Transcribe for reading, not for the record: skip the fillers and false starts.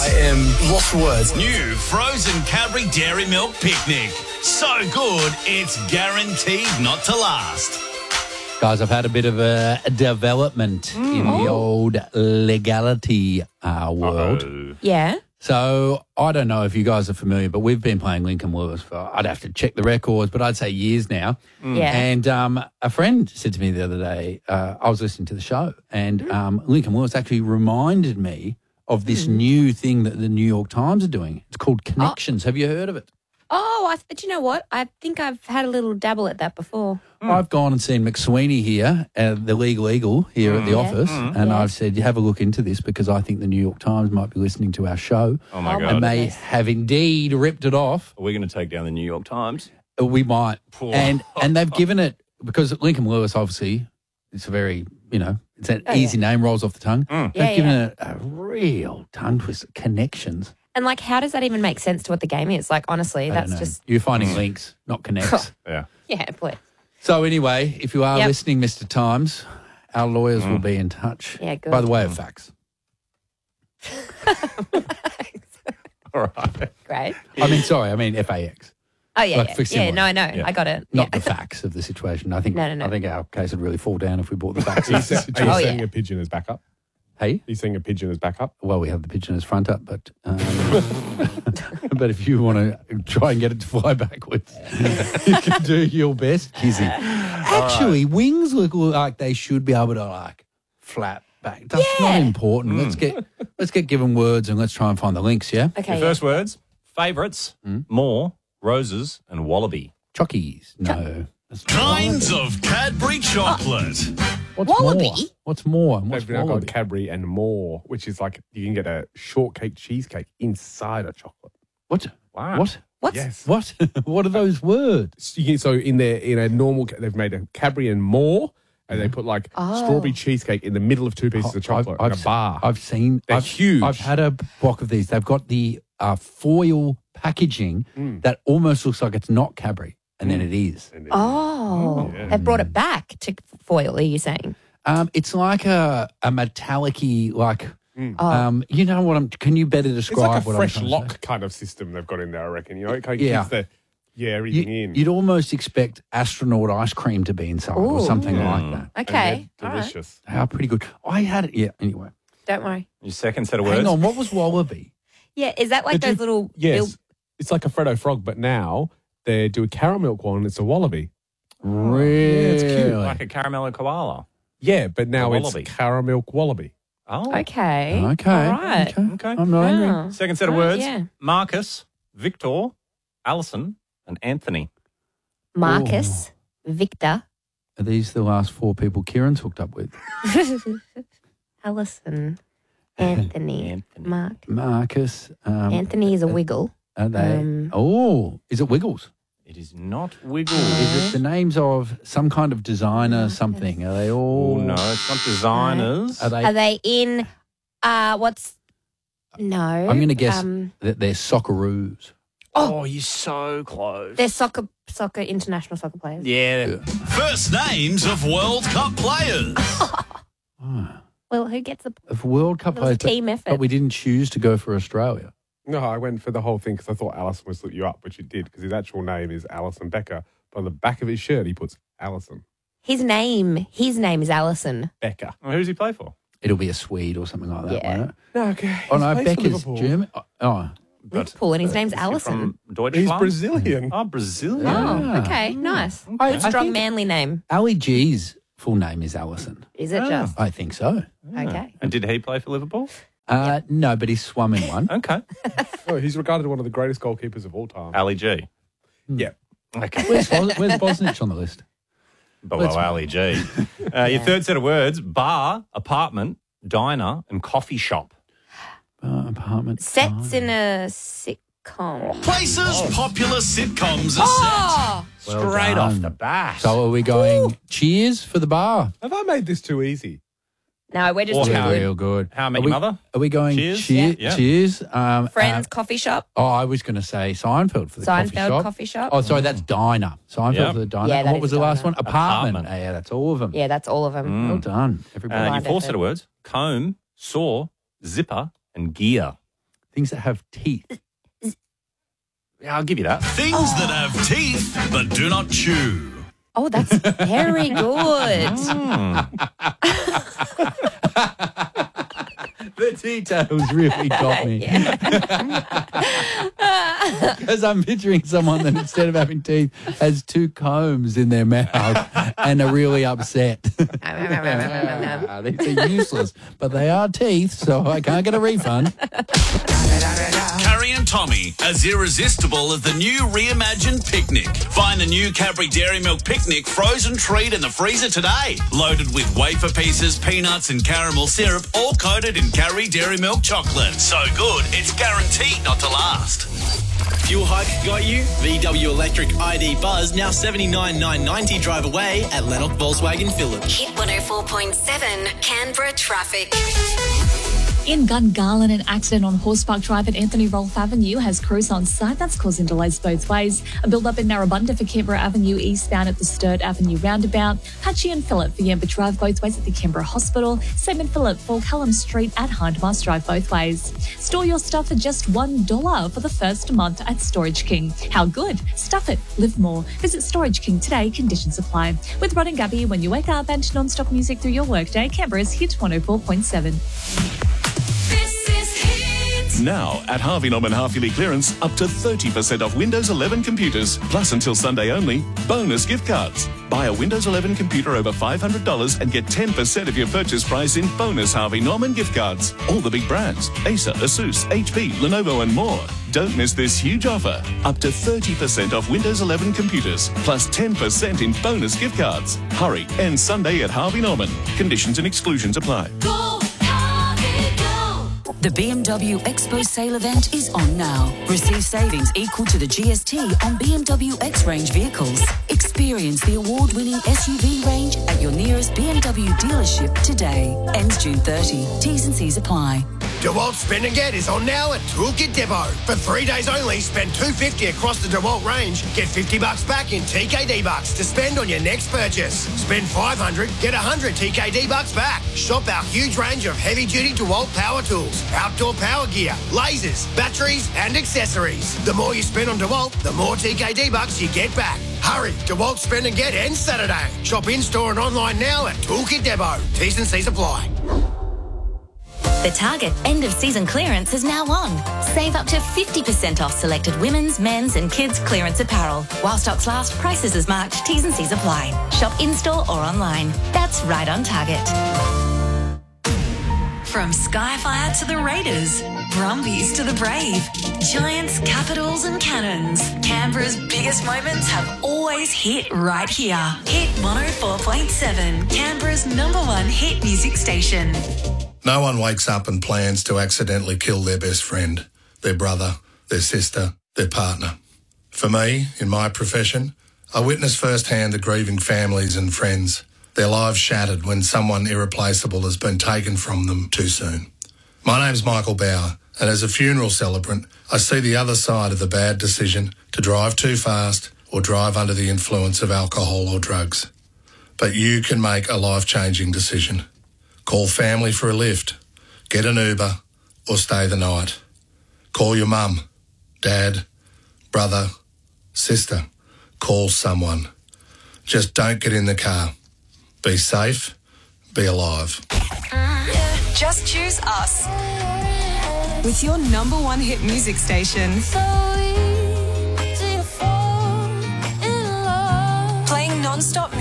I am lost for words. New frozen Cadbury Dairy Milk Picnic. So good, it's guaranteed not to last. Guys, I've had a bit of a development in the old legality world. Yeah. So I don't know if you guys are familiar, but we've been playing Lincoln Lewis for, I'd have to check the records, but I'd say years now. Yeah. And a friend said to me the other day, I was listening to the show, and Lincoln Lewis actually reminded me of this new thing that the New York Times are doing. It's called Connections. Have you heard of it? Oh, but you know what? I think I've had a little dabble at that before. I've gone and seen McSweeney here, the Legal Eagle here at the office, and I've said, have a look into this because I think the New York Times might be listening to our show. Oh, my Oh, God. And they have indeed ripped it off. Are we going to take down the New York Times? We might. Poor. And they've given it, because Lincoln Lewis, obviously, it's a very, it's an easy name, rolls off the tongue. They've given it a real tongue twister, Connections. And, how does that even make sense to what the game is? Honestly, I that's don't know. just... You're finding links, not connects. Yeah. Yeah, please. So anyway, if you are Yep. listening, Mr. Times, our lawyers will be in touch. Yeah, good. By the way of fax. All right. Great. I mean FAX. Oh, yeah, Like yeah. fixing Yeah, one. no, I know. Yeah. I got it. Not yeah. the facts of the situation. I think No. I think our case would really fall down if we brought the facts. Are of the you situation. Oh, saying yeah. a pigeon as backup? Hey? Are you saying a pigeon as backup? Well, we have the pigeon as front up, but but if you want to try and get it to fly backwards, you can do your best, Kizzy. Actually, wings look like they should be able to flap back. That's not important. Let's get given words and let's try and find the links. Yeah, Okay. Your first words, favourites, more, roses and wallaby. chockies. No. That's not Kinds of Cadbury chocolate. What's Wallaby? More? What's more? And what's They've now got wallaby? Cadbury and more, which is like you can get a shortcake cheesecake inside a chocolate. What? Wow. What? What? Yes. What? What are those words? So in a normal, they've made a Cadbury and more, and they put strawberry cheesecake in the middle of two pieces of chocolate in a bar. I've seen. They're huge. I've had a block of these. They've got the foil packaging that almost looks like it's not Cadbury, and then it is. Oh, yeah. they've brought it back to foil, are you saying? It's like a metallic-y, you know what I'm... Can you better It's describe like a what fresh I'm trying to lock say? kind of system they've got in there, I reckon. It kind of Yeah. keeps everything in. You'd almost expect astronaut ice cream to be inside or Ooh. something like that. And Okay. they're All right. delicious. How pretty good. I had it... Yeah, anyway. Don't worry. Your second set of words. Hang on, what was wallaby? Yeah, is that like They those do- little... Yes. It's like a Freddo frog, but now they do a caramel one and it's a wallaby. Really? it's cute. Like a caramel koala. Yeah, but now A it's wallaby. caramel wallaby. Oh. Okay. Okay. All right. Okay. I'm not angry. Oh. Second set of Right, words, yeah. Marcus, Victor, Alison and Anthony. Marcus, Victor, Are these the last four people Kieran's hooked up with? Alison, Anthony, Anthony. Mark. Marcus. Anthony is a wiggle. Are they? Um, Is it Wiggles? It is not Wiggle. Is it the names of some kind of designer something? Are they all? Oh, no, it's not designers. Are they? Are they in, what's, no. I'm going to guess that they're Socceroos. Oh, you're so close. They're international soccer players. Yeah. First names of World Cup players. Well, who gets the Of World Cup It was a players, team effort. but we didn't choose to go for Australia. No, I went for the whole thing because I thought Alison would look you up, which it did because his actual name is Alison Becker. But on the back of his shirt, he puts Alison His name is Alison. Becker. Well, who's he play for? It'll be a Swede or something like that, Yeah. won't it? No, okay. Oh, no, Becker's German. Oh, Liverpool, and his name's Is he Alison. from Deutschland? He's Brazilian. Oh, Brazilian. Oh, okay, nice. I Strong think manly name. Ali G's full name is Alison. Is it just? I think so. Okay. And did he play for Liverpool? No, but he swum in one. Okay. Oh, he's regarded one of the greatest goalkeepers of all time. Ali G. Yeah. Okay. Where's Bosnich on the list? Below Ali G. Your third set of words, bar, apartment, diner and coffee shop. Apartment. Sets in a sitcom. Places popular sitcoms are Oh, Straight done. off the bat. So are we going cheers for the bar? Have I made this too easy? no, we're just Or too how- good. Real good. How I Met Are Your we- Mother? Are we going Cheers? cheers? Yeah. Cheers. Friends coffee shop. I was going to say Seinfeld for the Seinfeld coffee shop. coffee shop. Oh, sorry, that's diner. Seinfeld Yep. for the diner. Yeah, that What is was the last diner. one? Apartment. Apartment. Yeah, that's all of them. Yeah, that's all of them. Well done, everybody. Your Blind fourth effort. set of words, comb, saw, zipper and gear. Things that have teeth. Yeah, I'll give you that. Things that have teeth but do not chew. Oh, that's very good. The details really got me. Because I'm picturing someone that instead of having teeth has two combs in their mouth and are really upset. These are useless, but they are teeth, so I can't get a refund. Carrie and Tommy, as irresistible as the new reimagined picnic. Find the new Cadbury Dairy Milk Picnic frozen treat in the freezer today. Loaded with wafer pieces, peanuts and caramel syrup, all coated in Cadbury Dairy Milk chocolate. So good, it's guaranteed not to last. Fuel hike got you? VW Electric ID Buzz now $79,990 drive away at Lennox Volkswagen Phillip. Hit 104.7 Canberra traffic. In Gungahlin, an accident on Horsepark Drive at Anthony Rolfe Avenue has crews on site. That's causing delays both ways. A build-up in Narrabundah for Canberra Avenue eastbound at the Sturt Avenue roundabout. Patchy and Phillip for Yamba Drive both ways at the Canberra Hospital. Same and Phillip for Callum Street at Hindmarsh Drive both ways. Store your stuff for just $1 for the first month at Storage King. How good? Stuff it. Live more. Visit Storage King today. Conditions apply. With Rod and Gabby, when you wake up and non-stop music through your workday, Canberra's Hit 104.7. Now, at Harvey Norman half-yearly clearance, up to 30% off Windows 11 computers. Plus, until Sunday only, bonus gift cards. Buy a Windows 11 computer over $500 and get 10% of your purchase price in bonus Harvey Norman gift cards. All the big brands, Acer, Asus, HP, Lenovo and more. Don't miss this huge offer. Up to 30% off Windows 11 computers, plus 10% in bonus gift cards. Hurry, end Sunday at Harvey Norman. Conditions and exclusions apply. The BMW Expo sale event is on now. Receive savings equal to the GST on BMW X-Range vehicles. Experience the award-winning SUV range at your nearest BMW dealership today. Ends June 30. T's and C's apply. DeWalt Spend and Get is on now at Toolkit Depot. For 3 days only, spend $250 across the DeWalt range. Get $50 back in TKD bucks to spend on your next purchase. Spend $500, get $100 TKD bucks back. Shop our huge range of heavy-duty DeWalt power tools, outdoor power gear, lasers, batteries and accessories. The more you spend on DeWalt, the more TKD bucks you get back. Hurry, DeWalt Spend and Get ends Saturday. Shop in-store and online now at Toolkit Depot. T's and C's apply. The Target end-of-season clearance is now on. Save up to 50% off selected women's, men's and kids' clearance apparel. While stocks last, prices as March. T's and C's apply. Shop in-store or online. That's right on Target. From Skyfire to the Raiders, Brumbies to the Brave, Giants, Capitals and Cannons, Canberra's biggest moments have always hit right here. Hit 104.7, Canberra's #1 hit music station. No one wakes up and plans to accidentally kill their best friend, their brother, their sister, their partner. For me, in my profession, I witness firsthand the grieving families and friends, their lives shattered when someone irreplaceable has been taken from them too soon. My name's Michael Bauer, and as a funeral celebrant, I see the other side of the bad decision to drive too fast or drive under the influence of alcohol or drugs. But you can make a life-changing decision. Call family for a lift, get an Uber, or stay the night. Call your mum, dad, brother, sister. Call someone. Just don't get in the car. Be safe, be alive. Just choose us. With your #1 hit music station. Playing non-stop